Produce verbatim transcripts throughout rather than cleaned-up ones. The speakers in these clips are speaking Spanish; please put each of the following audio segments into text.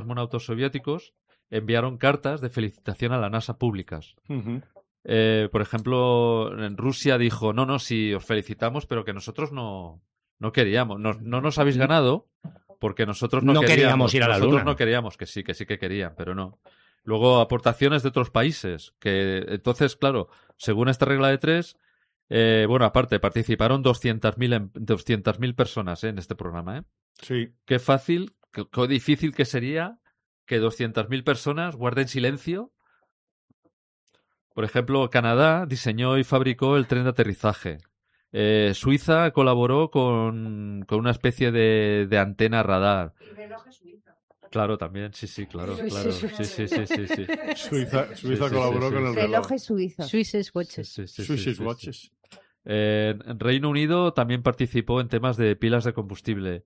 cosmonautas soviéticos enviaron cartas de felicitación a la NASA públicas. Uh-huh. Eh, por ejemplo, en Rusia dijo, no, no, sí, os felicitamos, pero que nosotros no, no queríamos, no, no nos habéis ganado porque nosotros no, No queríamos, queríamos ir a la nosotros Luna. no queríamos, que sí, que sí que querían, pero no. Luego aportaciones de otros países, que entonces, claro, según esta regla de tres, eh, bueno, aparte, participaron doscientas mil personas eh, en este programa, ¿eh? Sí. Qué fácil, qué, qué difícil que sería que doscientas mil personas guarden silencio. Por ejemplo, Canadá diseñó y fabricó el tren de aterrizaje. Eh, Suiza colaboró con, con una especie de, de antena radar. Y relojes suizos. Claro, también, sí, sí, claro, claro. Sí, sí, sí, sí, sí. Suiza, Suiza Sí, sí, colaboró sí, sí. con el reloj. Relojes suizos. Swiss Watches. Sí, sí, sí, Swiss sí, sí, Watches. sí. Eh, en Reino Unido también participó en temas de pilas de combustible.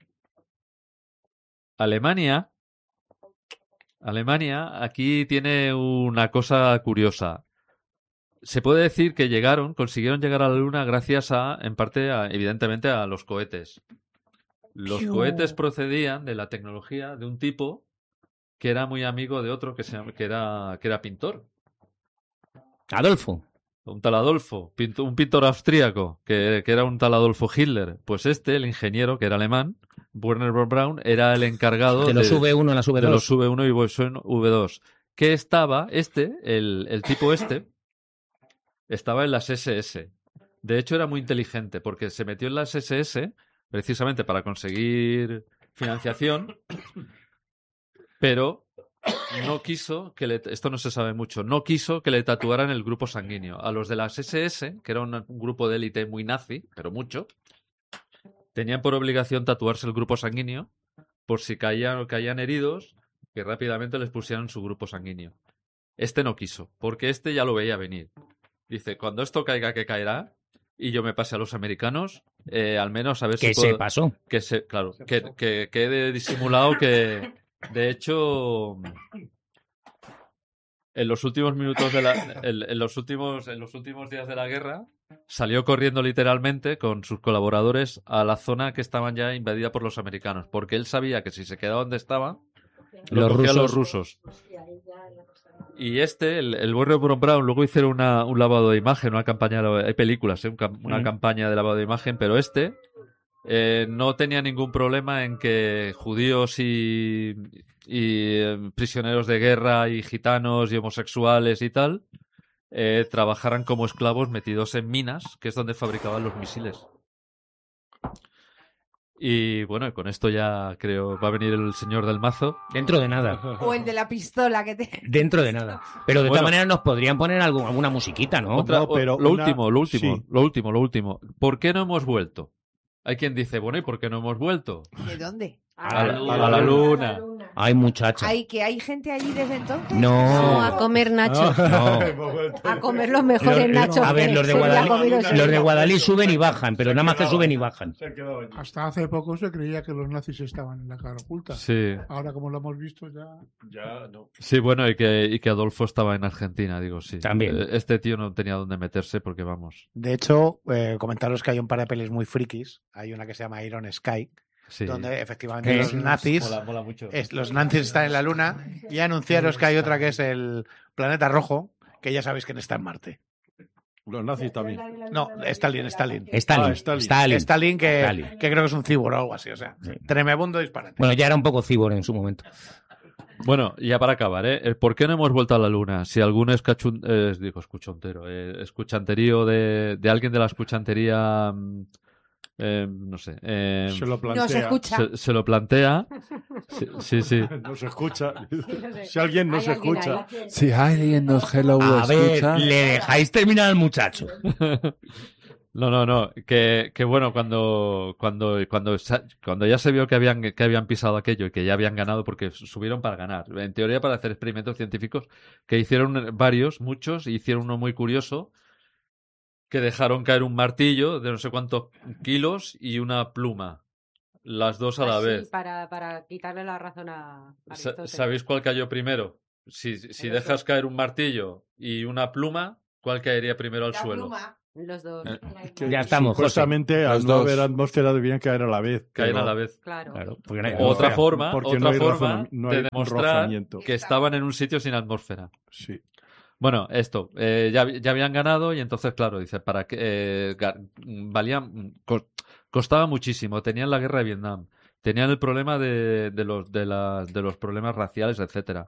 Alemania, Alemania aquí tiene una cosa curiosa. Se puede decir que llegaron, consiguieron llegar a la Luna gracias a, en parte, a, evidentemente, a los cohetes. Los Piu. cohetes procedían de la tecnología de un tipo que era muy amigo de otro que, se, llama- que, era, que era pintor. Adolfo. Un tal Adolfo, pinto- un pintor austríaco, que, que era un tal Adolfo Hitler. Pues este, el ingeniero, que era alemán, Werner von Braun, era el encargado De los V uno en las V dos. de los V uno y V dos. Que estaba, este, el, el tipo este, estaba en las S S. De hecho, era muy inteligente, porque se metió en las S S precisamente para conseguir financiación, pero no quiso que le, esto no se sabe mucho, no quiso que le tatuaran el grupo sanguíneo. A los de las S S, que era un, un grupo de élite muy nazi, pero mucho, tenían por obligación tatuarse el grupo sanguíneo por si caían, caían heridos, que rápidamente les pusieran su grupo sanguíneo. Este no quiso, porque este ya lo veía venir. Dice, cuando esto caiga, que caerá, y yo me pase a los americanos, eh, al menos a ver Que si puedo... se pasó. Que se, claro, que, que, que he disimulado que, de hecho, en los últimos minutos de la, en, en los últimos, en los últimos días de la guerra, salió corriendo literalmente con sus colaboradores a la zona que estaban ya invadida por los americanos, porque él sabía que si se quedaba donde estaba, lo Los cogían rusos. los rusos. Y este, el, el Werner von Braun, luego hicieron una, un lavado de imagen, una campaña, hay películas, ¿eh? Un cam- una Mm. campaña de lavado de imagen, pero este eh, no tenía ningún problema en que judíos y, y eh, prisioneros de guerra y gitanos y homosexuales y tal eh, trabajaran como esclavos metidos en minas, que es donde fabricaban los misiles. Y bueno, con esto ya creo va a venir el señor del mazo. Dentro de nada. O el de la pistola que te... Dentro de nada. Pero de Bueno. todas maneras nos podrían poner algún- alguna musiquita, ¿no? Otra- No, pero o- lo una- último, lo último, sí. lo último, lo último. ¿Por qué no hemos vuelto? Hay quien dice, bueno, ¿y por qué no hemos vuelto? ¿De dónde? A la, a la luna. Ay, muchacha. ¿Hay que hay gente allí desde entonces? No. No, a comer nachos. No. A comer los mejores Los- nachos. a ver, que los de se había Guadalí, comido los de Sevilla. Guadalí suben y bajan, pero nada más que suben y bajan. Se ha quedado allí. Hasta hace poco se creía que los nazis estaban en la cara oculta. Sí, Ahora, como lo hemos visto, ya. Ya, no. sí, bueno, y que, y que Adolfo estaba en Argentina, digo, sí. También. Eh, Este tío no tenía dónde meterse porque, vamos, De hecho, eh, comentaros que hay un par de pelis muy frikis. Hay una que se llama Iron Sky, sí. donde efectivamente Eh, los nazis, Mola, mola mucho. es- los nazis están en la Luna, y anunciaros que hay otra que es el Planeta Rojo, que ya sabéis quién está en Marte. Los nazis también. No, Stalin, Stalin. Stalin. Ah, Stalin. Stalin. Stalin, que, Stalin. que creo que es un cibor o algo así, o sea, Sí. tremebundo disparate. Bueno, ya era un poco cibor en su momento. Bueno, ya para acabar, ¿eh? El ¿Por qué no hemos vuelto a la luna? Si algún escachun... eh, digo, escuchontero, eh, escuchanterío de, de alguien de la escuchantería, mm, eh, no sé, eh, Se lo plantea. No se escucha. se, se lo plantea. Sí, sí, sí. No se escucha. Si alguien no Hay se alguien escucha. ahí. Si alguien nos hello A ver, escucha, le dejáis terminar al muchacho. No, no, no. Que, que bueno, cuando, cuando, cuando, sa- cuando ya se vio que habían, que habían pisado aquello y que ya habían ganado, porque subieron para ganar. En teoría, para hacer experimentos científicos, que hicieron varios, muchos, y hicieron uno muy curioso, que dejaron caer un martillo de no sé cuántos kilos y una pluma. Las dos a la Así, vez. Para, para quitarle la razón a Sa- Aristóteles. ¿Sabéis cuál cayó primero? Si, si Pero dejas caer un martillo y una pluma, ¿cuál caería primero al La suelo? pluma. Los dos. Eh, Que Ya estamos, José. Supuestamente, al Los no dos. haber atmósfera debían caer a la vez. Caen pero- a la vez. Claro. Claro, porque no hay Otra atmósfera. forma, porque otra no hay forma razona- no de hay demostrar rozamiento. que estaban en un sitio sin atmósfera. Sí. Bueno, esto, eh, ya, ya habían ganado y entonces, claro, dice, para que eh, ga- valían, cos- costaba muchísimo, tenían la guerra de Vietnam, tenían el problema de, de los de, la- de los problemas raciales, etcétera.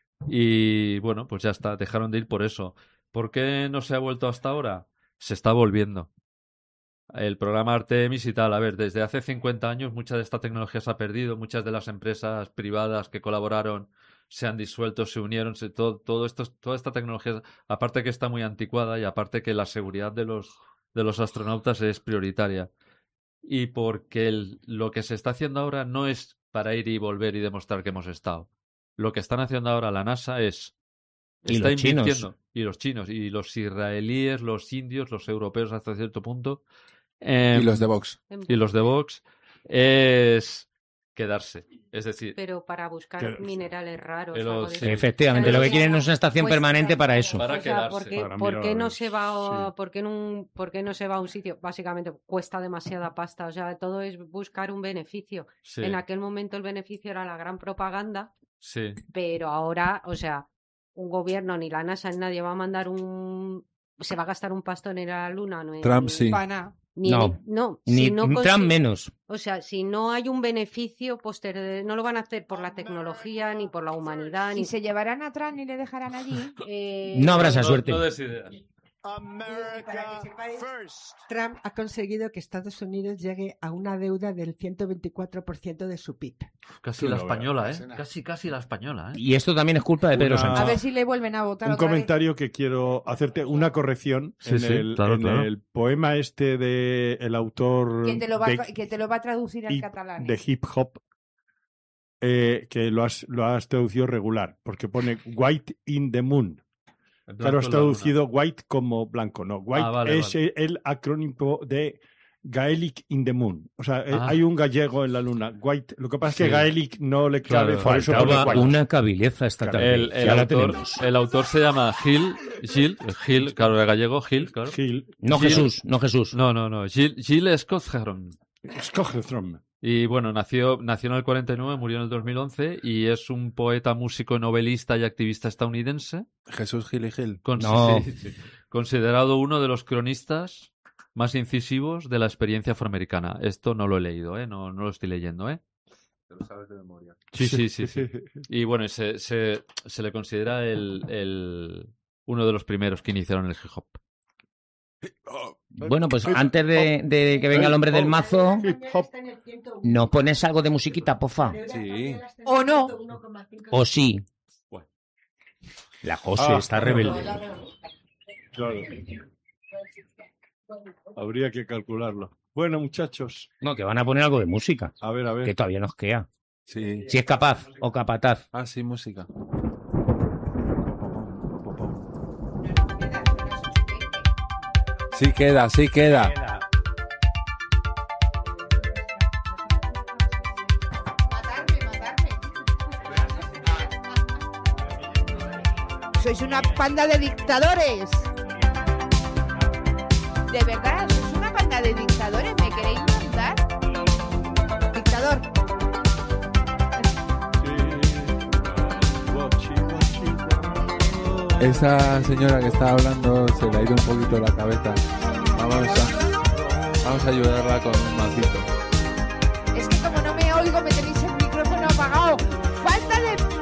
Y bueno, pues ya está, dejaron de ir por eso. ¿Por qué no se ha vuelto hasta ahora? Se está volviendo. El programa Artemis y tal, a ver, desde hace cincuenta años mucha de esta tecnología se ha perdido, muchas de las empresas privadas que colaboraron se han disuelto, se unieron, se- todo, todo esto, toda esta tecnología, aparte que está muy anticuada y aparte que la seguridad de los, de los astronautas es prioritaria. Y porque el- lo que se está haciendo ahora no es para ir y volver y demostrar que hemos estado. Lo que están haciendo ahora la NASA es Y está los chinos. invirtiendo, y los chinos, y los israelíes, los indios, los europeos hasta cierto punto, em, Y los de Vox. y los de Vox, es quedarse. Es decir, Pero para buscar Que- minerales raros. Pero algo de sí. eso. Efectivamente, lo que quieren es una estación Pues, permanente para eso. para O sea, quedarse. ¿por qué, Para por mirar qué a no ver, se va a, sí. por qué no, por qué no se va a un sitio? Básicamente cuesta demasiada pasta. O sea, todo es buscar un beneficio. sí, En aquel momento el beneficio era la gran propaganda, sí, pero ahora, o sea, un gobierno, ni la NASA, ni nadie va a mandar un... Se va a gastar un pastón en ir a la luna. No, Trump sí. Pana. Ni No. en- no, Ni si no Trump consi- menos. O sea, si no hay un beneficio posterior, no lo van a hacer por la tecnología, ni por la humanidad, ni... ¿Y se llevarán atrás ni le dejarán allí? eh, No habrá esa no, suerte. no des ideas. Para que sepáis, Trump ha conseguido que Estados Unidos llegue a una deuda del ciento veinticuatro por ciento de su P I B. Casi Tú la lo española, veas. ¿eh? Casi, casi la española, ¿eh? Y esto también es culpa de Pedro Una- Sánchez. A ver si le vuelven a votar Un otra vez. comentario que quiero hacerte, una corrección Sí, en, sí, el, claro, en claro. el poema este de el autor Que te lo va, de, a- que te lo va a traducir al hip, catalán. de hip hop, eh, que lo has, lo has traducido regular, porque pone White in the Moon. En Claro, has blanco en la luna. traducido white como blanco, no. White Ah, vale, es el acrónimo de Gaelic in the Moon. O sea, eh, Ah. hay un gallego en la luna. White. Lo que pasa es que Sí. Gaelic no le cabe, Claro. por eso pone Faltaba white. una cabileza esta Claro. tarde. El, el Ya la autor, tenemos. el autor se llama Gil, Gil, Gil, claro, de gallego, Gil, claro. Gil. No Gil- Jesús, no Jesús. No, no, no, Gil, Gil Scott-Heron. Escoge Thrum. Y bueno, nació, nació en el cuarenta y nueve, murió en el dos mil once y es un poeta, músico, novelista y activista estadounidense. Jesús Gil y Gil. Con- No. sí, sí. Considerado uno de los cronistas más incisivos de la experiencia afroamericana. Esto no lo he leído, ¿eh? No, no lo estoy leyendo, ¿eh? Te lo sabes de memoria. Sí, sí, sí, sí. Y bueno, se, se, se le considera el, el, uno de los primeros que iniciaron el hip hop. Bueno, pues antes de, de que venga el hombre del mazo, Hip hop. ¿nos pones algo de musiquita, pofa? Sí. ¿O no? ¿O sí? Bueno. La José Ah. está rebelde. Claro. Habría que calcularlo. Bueno, muchachos, No, que van a poner algo de música, a ver, a ver. que todavía nos queda. Sí. Si es capaz o capataz. Ah, sí, música. Sí queda, sí queda. Matarme, matarme. Sois una panda de dictadores. De verdad, sois una panda de dictadores. ¿Me queréis mandar? Dictador. Esa señora que está hablando se le ha ido un poquito la cabeza. Vamos a, vamos a ayudarla con un macito. Es que como no me oigo, me tenéis el micrófono apagado. Falta de